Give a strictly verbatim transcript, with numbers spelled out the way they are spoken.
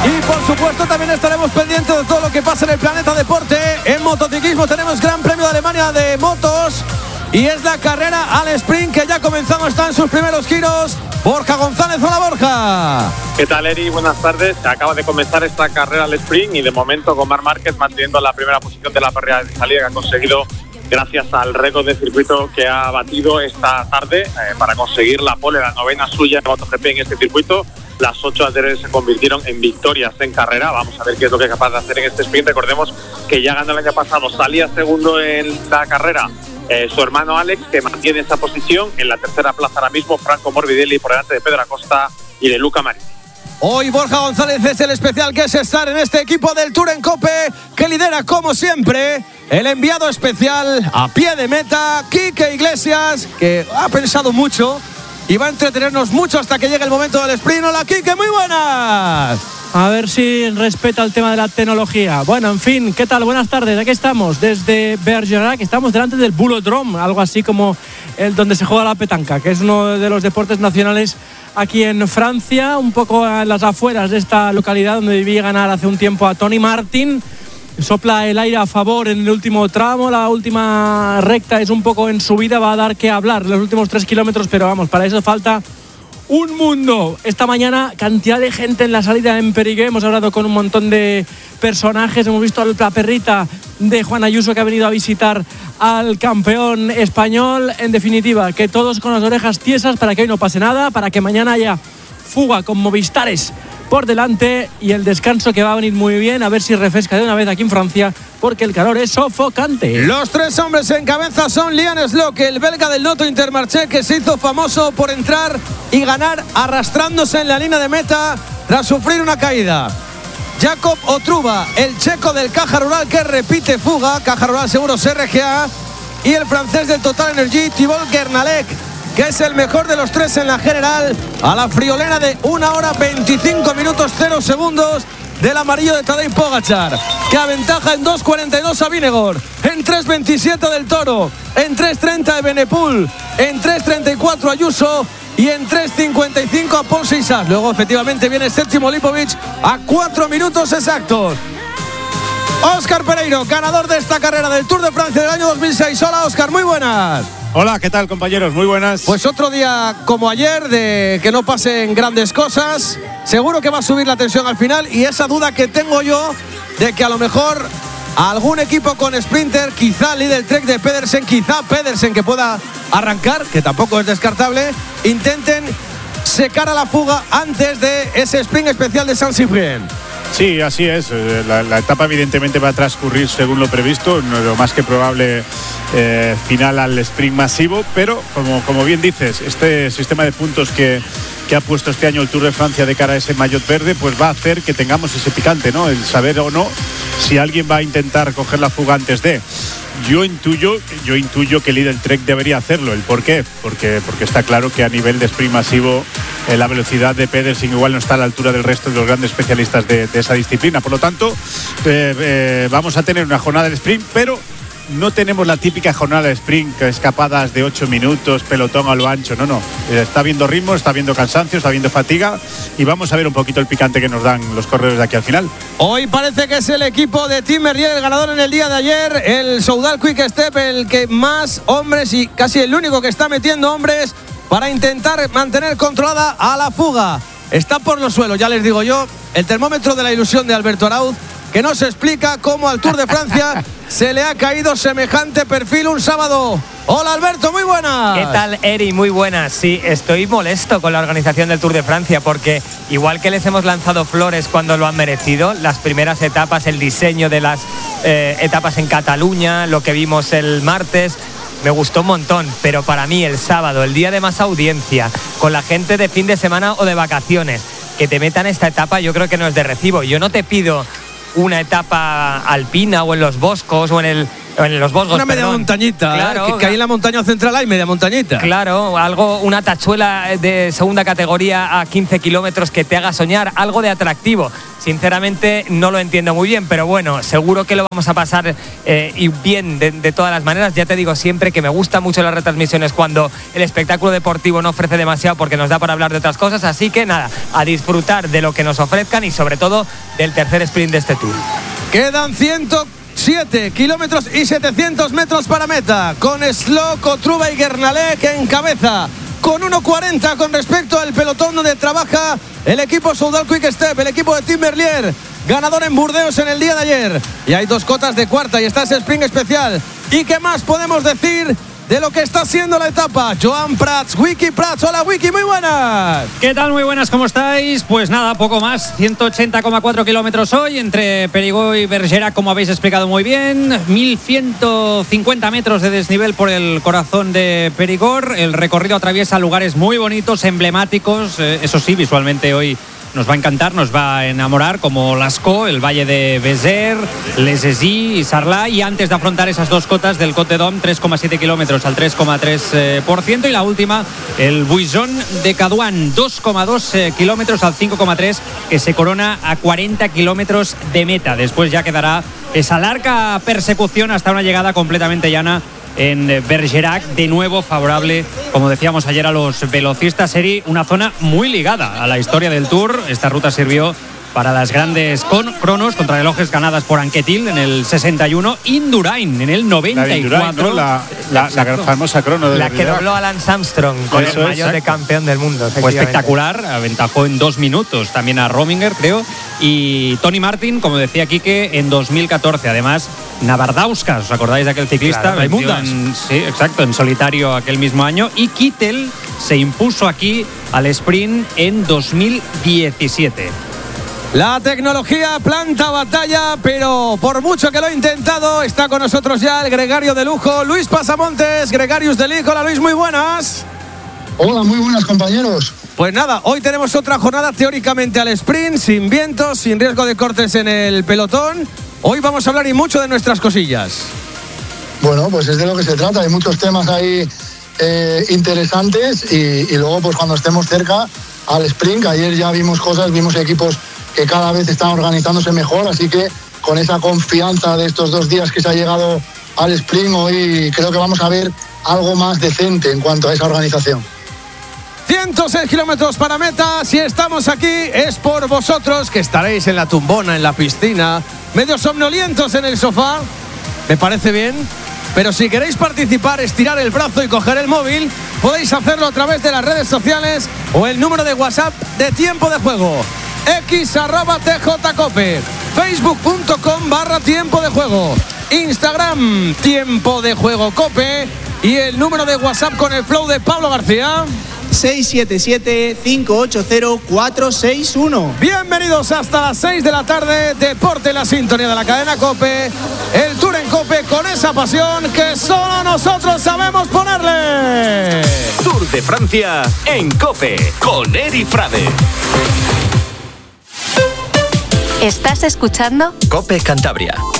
Y por supuesto también estaremos pendientes de todo lo que pasa en el Planeta Deporte. En motociclismo tenemos Gran Premio de Alemania de motos y es la carrera al sprint que ya ha comenzado, está en sus primeros giros. Borja González, hola Borja. ¿Qué tal, Eri? Buenas tardes. Acaba de comenzar esta carrera al sprint y de momento con Marc Márquez manteniendo la primera posición de la carrera de salida que ha conseguido gracias al récord de circuito que ha batido esta tarde eh, para conseguir la pole, la novena suya en MotoGP en este circuito. Las ocho anteriores se convirtieron en victorias en carrera. Vamos a ver qué es lo que es capaz de hacer en este sprint. Recordemos que ya ganó el año pasado, salía segundo en la carrera eh, su hermano Alex, que mantiene esa posición. En la tercera plaza ahora mismo Franco Morbidelli por delante de Pedro Acosta y de Luca Marini. Hoy Borja González es el especial que es estar en este equipo del Tour en Cope, que lidera como siempre el enviado especial a pie de meta, Quique Iglesias, que ha pensado mucho y va a entretenernos mucho hasta que llegue el momento del sprint. Hola Quique, muy buenas. A ver si respeta el tema de la tecnología. Bueno, en fin, ¿qué tal? Buenas tardes, aquí estamos desde Bergerac, estamos delante del Bulodrome, algo así como el donde se juega la petanca, que es uno de los deportes nacionales aquí en Francia, un poco en las afueras de esta localidad donde vivía ganar hace un tiempo a Tony Martin. Sopla el aire a favor en el último tramo, la última recta es un poco en subida, va a dar que hablar los últimos tres kilómetros, pero vamos, para eso falta un mundo. Esta mañana cantidad de gente en la salida en Périgueux, hemos hablado con un montón de personajes, hemos visto la perrita de Juan Ayuso que ha venido a visitar al campeón español. En definitiva, que todos con las orejas tiesas para que hoy no pase nada, para que mañana haya fuga con Movistares por delante y el descanso que va a venir muy bien, a ver si refresca de una vez aquí en Francia, porque el calor es sofocante. Los tres hombres en cabeza son Liam Slock, el belga del Lotto Intermarché, que se hizo famoso por entrar y ganar arrastrándose en la línea de meta tras sufrir una caída. Jacob Otruba, el checo del Caja Rural, que repite fuga, Caja Rural Seguros R G A, y el francés del Total Energy, Thibaut Guernalec, que es el mejor de los tres en la general, a la friolera de una hora veinticinco minutos cero segundos del amarillo de Tadej Pogačar, que aventaja en dos cuarenta y dos a Vingegaard, en tres veintisiete del Toro, en tres treinta de Benepul, en tres treinta y cuatro Ayuso y en tres cincuenta y cinco a Ponce y Sass. Luego efectivamente viene séptimo Lipovic a cuatro minutos exactos. Óscar Pereiro, ganador de esta carrera del Tour de Francia del año dos mil seis. Hola Óscar, muy buenas. Hola, ¿qué tal compañeros? Muy buenas. Pues otro día como ayer de que no pasen grandes cosas. Seguro que va a subir la tensión al final y esa duda que tengo yo de que a lo mejor algún equipo con sprinter, quizá Lidl Trek de Pedersen, quizá Pedersen que pueda arrancar, que tampoco es descartable, intenten secar a la fuga antes de ese sprint especial de Saint-Cyprien. Sí, así es. La, la etapa evidentemente va a transcurrir según lo previsto, no lo más que probable eh, final al sprint masivo, pero como, como bien dices, este sistema de puntos que, que ha puesto este año el Tour de Francia de cara a ese maillot verde, pues va a hacer que tengamos ese picante, ¿no? El saber o no si alguien va a intentar coger la fuga antes de. Yo intuyo, yo intuyo que Lidl Trek debería hacerlo. ¿El por qué? Porque, porque está claro que a nivel de sprint masivo eh, la velocidad de Pedersen igual no está a la altura del resto de los grandes especialistas de, de esa disciplina. Por lo tanto, eh, eh, vamos a tener una jornada de sprint, pero no tenemos la típica jornada de sprint, escapadas de ocho minutos, pelotón a lo ancho. No, no. Eh, está habiendo ritmo, está habiendo cansancio, está habiendo fatiga y vamos a ver un poquito el picante que nos dan los corredores de aquí al final. Hoy parece que es el equipo de Tim Merlier el ganador en el día de ayer, el Soudal Quick Step, el que más hombres y casi el único que está metiendo hombres para intentar mantener controlada a la fuga. Está por los suelos, ya les digo yo, el termómetro de la ilusión de Alberto Arauz, que no se explica cómo al Tour de Francia se le ha caído semejante perfil un sábado. Hola Alberto, muy buenas. ¿Qué tal, Eri? Muy buenas. Sí, estoy molesto con la organización del Tour de Francia porque igual que les hemos lanzado flores cuando lo han merecido, las primeras etapas, el diseño de las eh, etapas en Cataluña, lo que vimos el martes, me gustó un montón, pero para mí el sábado, el día de más audiencia, con la gente de fin de semana o de vacaciones, que te metan esta etapa, yo creo que no es de recibo. Yo no te pido una etapa alpina o en los Boscos o en el en los Vosgos. Una media perdón. montañita, claro, ¿eh? que, que ahí en la montaña central hay media montañita. Claro, algo, una tachuela de segunda categoría a quince kilómetros que te haga soñar, algo de atractivo. Sinceramente no lo entiendo muy bien, pero bueno, seguro que lo vamos a pasar eh, y bien de, de todas las maneras. Ya te digo siempre que me gustan mucho las retransmisiones cuando el espectáculo deportivo no ofrece demasiado porque nos da para hablar de otras cosas, así que nada, a disfrutar de lo que nos ofrezcan y sobre todo del tercer sprint de este Tour. Quedan ciento siete kilómetros y setecientos metros para meta, con Slow, Cotruba y Guernalec en cabeza, con uno cuarenta con respecto al pelotón donde trabaja el equipo Soudal Quick Step, el equipo de Tim Merlier, ganador en Burdeos en el día de ayer. Y hay dos cotas de cuarta y está ese sprint especial. ¿Y qué más podemos decir de lo que está siendo la etapa? Joan Prats, Wiki Prats. Hola Wiki, muy buenas. ¿Qué tal? Muy buenas, ¿cómo estáis? Pues nada, poco más, ciento ochenta coma cuatro kilómetros hoy entre Périgord y Bergerac, como habéis explicado muy bien, mil ciento cincuenta metros de desnivel por el corazón de Périgord. El recorrido atraviesa lugares muy bonitos, emblemáticos, eh, eso sí, visualmente hoy nos va a encantar, nos va a enamorar, como Lascaux, el Valle de Béziers, Les Esils y Sarlat, y antes de afrontar esas dos cotas del Côte d'Or, tres coma siete kilómetros al tres coma tres por ciento, y la última, el Buisson de Cadouan, dos coma dos kilómetros al cinco coma tres, que se corona a cuarenta kilómetros de meta. Después ya quedará esa larga persecución hasta una llegada completamente llana en Bergerac, de nuevo favorable, como decíamos ayer, a los velocistas. Eri, una zona muy ligada a la historia del Tour. Esta ruta sirvió para las grandes con cronos, contrarrelojes ganadas por Anquetil en el sesenta y uno, Indurain en el noventa y cuatro. La, Indurain, ¿no? la, la, la famosa crono de la que dobló a Lance Armstrong con Eso el maillot de campeón del mundo. Fue espectacular, aventajó en dos minutos también a Rominger, creo. Y Tony Martin, como decía Quique, en dos mil catorce. Además, Navardauskas, ¿os acordáis de aquel ciclista? Claro, en, sí, exacto, en solitario aquel mismo año. Y Kittel se impuso aquí al sprint en dos mil diecisiete. La tecnología planta batalla, pero por mucho que lo he intentado, está con nosotros ya el gregario de lujo, Luis Pasamontes, Gregarius de Lic. Hola Luis, muy buenas. Hola, muy buenas compañeros. Pues nada, hoy tenemos otra jornada teóricamente al sprint, sin vientos, sin riesgo de cortes en el pelotón. Hoy vamos a hablar y mucho de nuestras cosillas. Bueno, pues es de lo que se trata, hay muchos temas ahí eh, interesantes y, y luego pues cuando estemos cerca al sprint, ayer ya vimos cosas, vimos equipos que cada vez están organizándose mejor, así que con esa confianza de estos dos días que se ha llegado al sprint, hoy creo que vamos a ver algo más decente en cuanto a esa organización. ciento seis kilómetros para meta. Si estamos aquí es por vosotros, que estaréis en la tumbona, en la piscina, medio somnolientos en el sofá. Me parece bien. Pero si queréis participar, estirar el brazo y coger el móvil, podéis hacerlo a través de las redes sociales o el número de WhatsApp de Tiempo de Juego. X arroba tjcope, facebook.com barra tiempo de juego, Instagram Tiempo de Juego Cope y el número de WhatsApp con el flow de Pablo García. seis siete siete, cinco ocho cero, cuatro seis uno. Bienvenidos hasta las seis de la tarde. Deporte en la sintonía de la cadena Cope. El Tour en Cope con esa pasión que solo nosotros sabemos ponerle. Tour de Francia en Cope con Eri Frade. ¿Estás escuchando? Cope Cantabria.